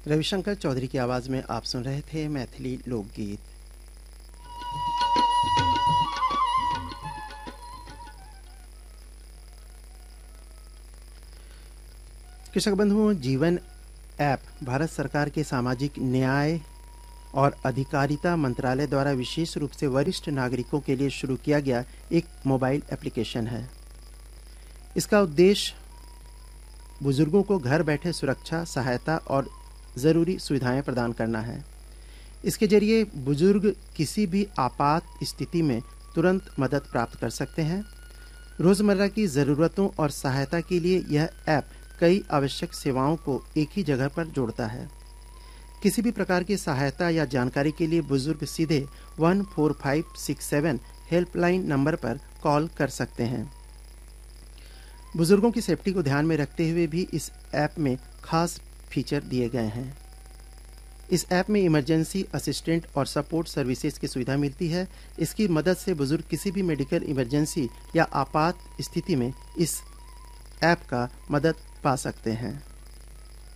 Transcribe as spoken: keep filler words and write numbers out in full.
रविशंकर चौधरी की आवाज़ में आप सुन रहे थे मैथिली लोकगीत। कृषक बंधुओं, जीवन ऐप भारत सरकार के सामाजिक न्याय और अधिकारिता मंत्रालय द्वारा विशेष रूप से वरिष्ठ नागरिकों के लिए शुरू किया गया एक मोबाइल एप्लीकेशन है। इसका उद्देश्य बुजुर्गों को घर बैठे सुरक्षा, सहायता और ज़रूरी सुविधाएं प्रदान करना है। इसके जरिए बुजुर्ग किसी भी आपात स्थिति में तुरंत मदद प्राप्त कर सकते हैं। रोज़मर्रा की ज़रूरतों और सहायता के लिए यह ऐप कई आवश्यक सेवाओं को एक ही जगह पर जोड़ता है। किसी भी प्रकार की सहायता या जानकारी के लिए बुजुर्ग सीधे वन फोर फाइव सिक्स सेवन हेल्पलाइन नंबर पर कॉल कर सकते हैं। बुजुर्गों की सेफ्टी को ध्यान में रखते हुए भी इस ऐप में खास फीचर दिए गए हैं। इस ऐप में इमरजेंसी असिस्टेंट और सपोर्ट सर्विसेज की सुविधा मिलती है। इसकी मदद से बुजुर्ग किसी भी मेडिकल इमरजेंसी या आपात स्थिति में इस ऐप का मदद पा सकते हैं।